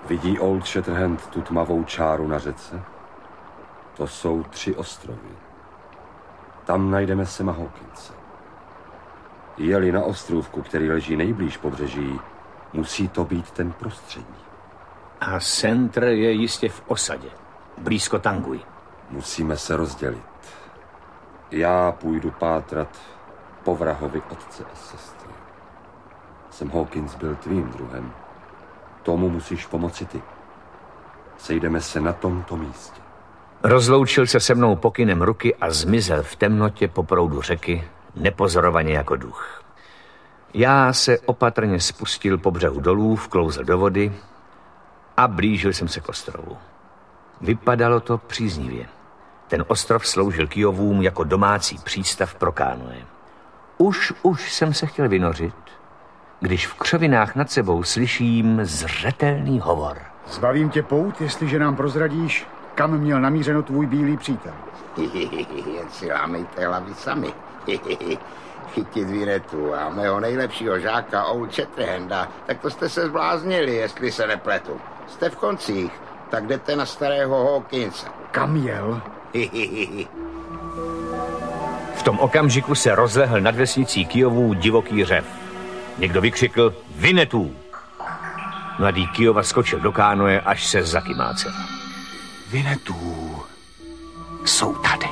Vidí Old Shatterhand tu tmavou čáru na řece? To jsou 3 ostrovy. Tam najdeme Sama Hawkinse. Je-li na ostrůvku, který leží nejblíž pobřeží, musí to být ten prostřední. A Centr je jistě v osadě, blízko Tangui. Musíme se rozdělit. Já půjdu pátrat po vrahovi otce a sestry. Sam Hawkins byl tvým druhem. Tomu musíš pomoci ty. Sejdeme se na tomto místě. Rozloučil se se mnou pokynem ruky a zmizel v temnotě po proudu řeky, nepozorovaně jako duch. Já se opatrně spustil po břehu dolů, vklouzl do vody a blížil jsem se k ostrovu. Vypadalo to příznivě. Ten ostrov sloužil Kyjovům jako domácí přístav pro kánoe. Už jsem se chtěl vynořit, když v křovinách nad sebou slyším zřetelný hovor. Zbavím tě pout, jestliže nám prozradíš, kam měl namířeno tvůj bílý přítel. Jen si lámejte hlavy sami. Chytit Vinetu a mého nejlepšího žáka Old Shatterhanda, tak to jste se zbláznili, jestli se nepletu. Jste v koncích, tak jdete na starého Hawkinse. Kam jel? V tom okamžiku se rozlehl nad vesnicí Kyjovů divoký řev. Někdo vykřikl Vinetu. Mladý Kyjova skočil do kánoe, až se zakymácel. Vinetu jsou tady.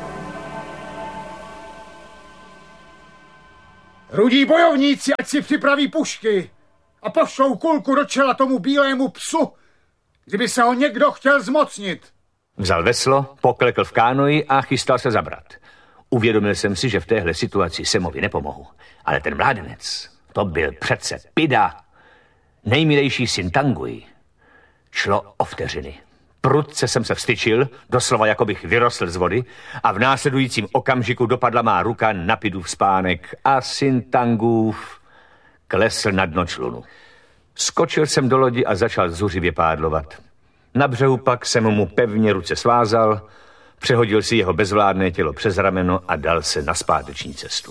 Rudí bojovníci, ať si připraví pušky a pošlou kulku do čela tomu bílému psu, kdyby se ho někdo chtěl zmocnit. Vzal veslo, poklekl v kánoji a chystal se zabrat. Uvědomil jsem si, že v téhle situaci Samovi nepomohu. Ale ten mládenec, to byl přece Pida, nejmilejší syn Tangui. Šlo o vteřiny. Prudce jsem se vstyčil, doslova jako bych vyrostl z vody, a v následujícím okamžiku dopadla má ruka na Pidův spánek a syn Tangův klesl na dno člunu. Skočil jsem do lodi a začal zuřivě pádlovat. Na břehu pak jsem mu pevně ruce svázal, přehodil si jeho bezvládné tělo přes rameno a dal se na zpáteční cestu.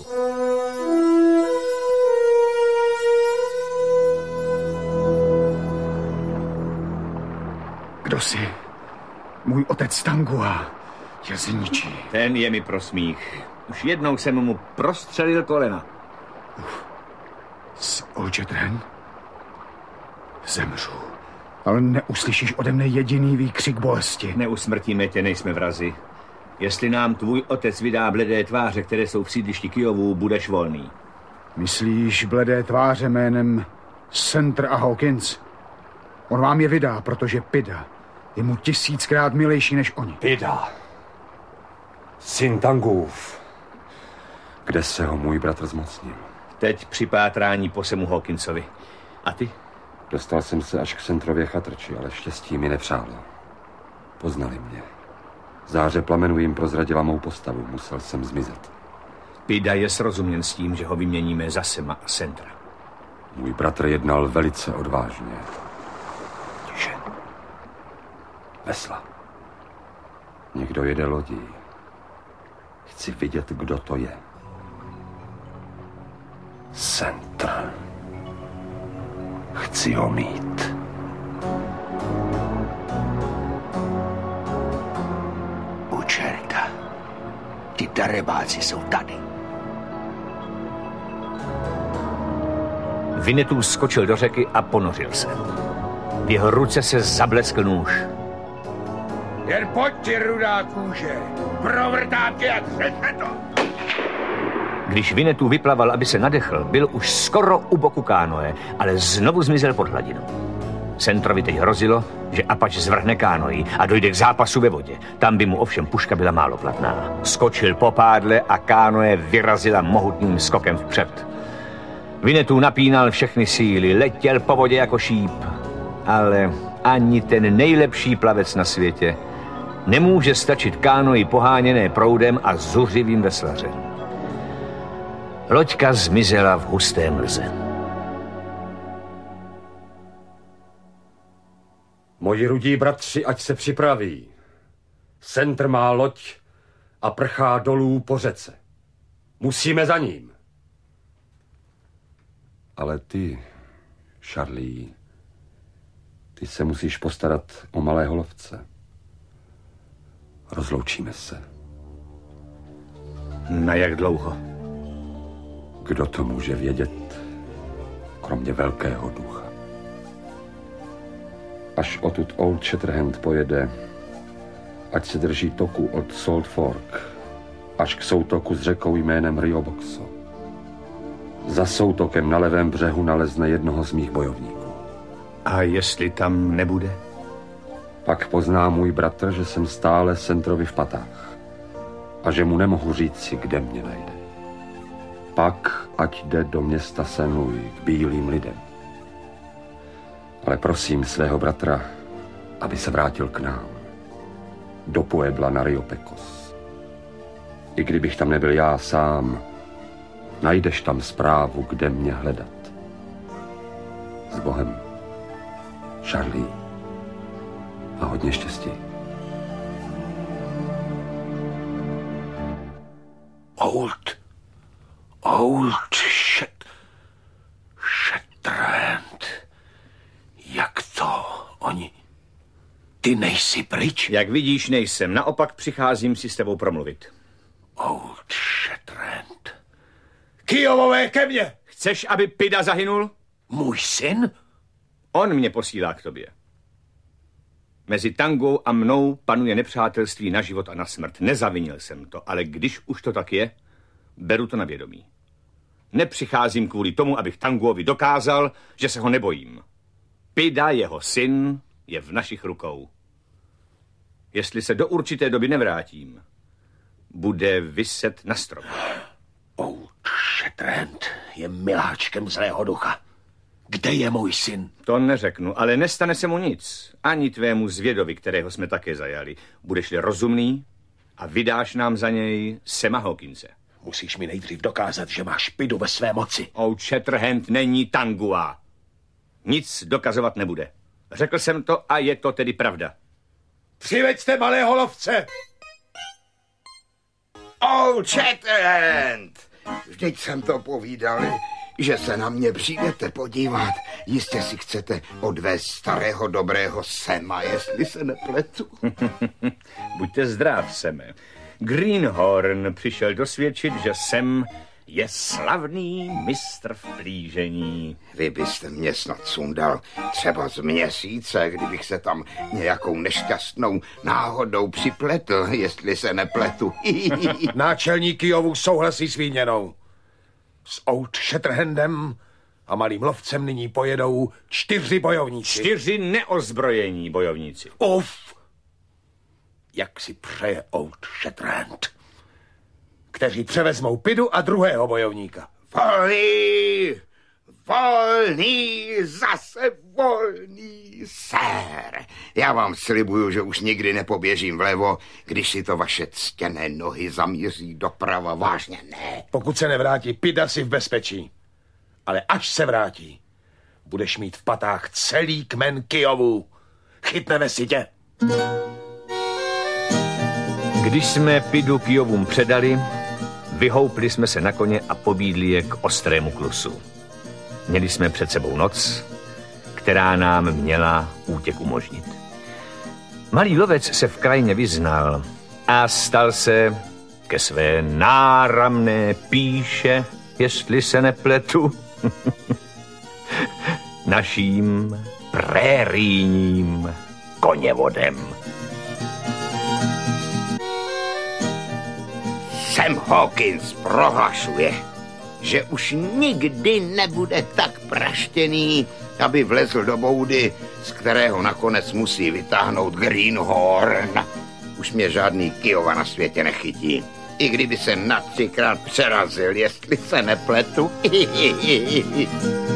Kdo jsi? Můj otec Tangua tě zničí. Ten je mi pro smích. Už jednou jsem mu prostřelil kolena. S Old Shatterhand? Zemřu. Ale neuslyšíš ode mne jediný výkřik bolesti. Neusmrtíme tě, nejsme vrazi. Jestli nám tvůj otec vydá bledé tváře, které jsou v sídlišti Kyjovů, budeš volný. Myslíš bledé tváře jménem Centr a Hawkins? On vám je vydá, protože Pida je mu 1000krát milejší než oni. Pida. Syn Tangův. Kde se ho můj bratr zmocnil? Teď při pátrání po Samu Hawkinsovi. A ty? Dostal jsem se až k Centrově chatrči, ale štěstí mi nepřálo. Poznali mě. Záře plamenů jim prozradila mou postavu. Musel jsem zmizet. Pida je srozuměn s tím, že ho vyměníme za Sama a Centra. Můj bratr jednal velice odvážně. Tiše. Vesla. Někdo jede lodí. Chci vidět, kdo to je. Centr. Chci ho mít. U čerta. Ti darebáci jsou tady. Vinetu skočil do řeky a ponořil se. V jeho ruce se zableskl nůž. Jen pojď ti, rudá kůže. Provrtám tě a třepe to. Když Vinetu vyplaval, aby se nadechl, byl už skoro u boku kánoe, ale znovu zmizel pod hladinou. Centrovi teď hrozilo, že Apač zvrhne kánoji a dojde k zápasu ve vodě. Tam by mu ovšem puška byla málo platná. Skočil po pádle a kánoe vyrazila mohutným skokem vpřed. Vinetu napínal všechny síly, letěl po vodě jako šíp. Ale ani ten nejlepší plavec na světě nemůže stačit kánoji poháněné proudem a zuřivým veslařem. Loďka zmizela v husté mlze. Moji rudí bratři, ať se připraví. Centr má loď a prchá dolů po řece. Musíme za ním. Ale ty, Charlie, Ty se musíš postarat o malého lovce. Rozloučíme se. Na jak dlouho? Kdo to může vědět, kromě velkého ducha? Až odtud Old Shatterhand pojede, ať se drží toku od Salt Fork, až k soutoku s řekou jménem Rio Boxo. Za soutokem na levém břehu nalezne jednoho z mých bojovníků. A jestli tam nebude? Pak pozná můj bratr, že jsem stále Centrovi v patách a že mu nemohu říci, kde mě najde. Pak ať jde do města St. Louis k bílým lidem. Ale prosím svého bratra, aby se vrátil k nám. Do Puebla na Rio Pecos. I kdybych tam nebyl já sám, najdeš tam zprávu, kde mě hledat. S Bohem, Charlie. A hodně štěstí. Old Shatterhand. Jak to? Ty nejsi pryč? Jak vidíš, nejsem. Naopak přicházím si s tebou promluvit. Old Shatterhand. Kyjovové ke mně! Chceš, aby Pida zahynul? Můj syn? On mě posílá k tobě. Mezi Tangou a mnou panuje nepřátelství na život a na smrt. Nezavinil jsem to, ale když už to tak je, beru to na vědomí. Nepřicházím kvůli tomu, abych Tanguovi dokázal, že se ho nebojím. Pida, jeho syn, je v našich rukou. Jestli se do určité doby nevrátím, bude viset na stromě. Old Shatterhand je miláčkem zlého ducha. Kde je můj syn? To neřeknu, ale nestane se mu nic. Ani tvému zvědovi, kterého jsme také zajali. Budeš-li rozumný a vydáš nám za něj Sama Hawkinse. Musíš mi nejdřív dokázat, že máš Pidu ve své moci. Old Shatterhand není Tangua. Nic dokazovat nebude. Řekl jsem to a je to tedy pravda. Přiveďte malého lovce! Old Shatterhand! Vždyť jsem to povídal, že se na mě přijdete podívat. Jistě si chcete odvést starého dobrého Sema, jestli se nepletu. Buďte zdrav, Seme. Greenhorn přišel dosvědčit, že Sam je slavný mistr v plížení. Vy byste mě snad sundal třeba z měsíce, kdybych se tam nějakou nešťastnou náhodou připletl, jestli se nepletu. Náčelník Kyjovu souhlasí s výměnou. S Old Shatterhandem a malým lovcem nyní pojedou 4 bojovníci. 4 neozbrojení bojovníci. Uf! Jak si přeje Old Shatterhand, kteří převezmou Pidu a druhého bojovníka. Volný! Volný! Zase volný, sér! Já vám slibuju, že už nikdy nepoběžím vlevo, když si to vaše ctěné nohy zamíří doprava. Vážně ne. Pokud se nevrátí, Pida si v bezpečí. Ale až se vrátí, budeš mít v patách celý kmen Kyjovů. Chytneme si tě. Když jsme Pidu Kyjovům předali, vyhoupli jsme se na koně a pobídli je k ostrému klusu. Měli jsme před sebou noc, která nám měla útěk umožnit. Malý lovec se v krajině vyznal a stal se ke své náramné píše, jestli se nepletu, naším prérijním koněvodem. Sam Hawkins prohlašuje, že už nikdy nebude tak praštěný, aby vlezl do boudy, z kterého nakonec musí vytáhnout Greenhorn. Už mě žádný Kyjova na světě nechytí. I kdyby se na 3krát přerazil, jestli se nepletu.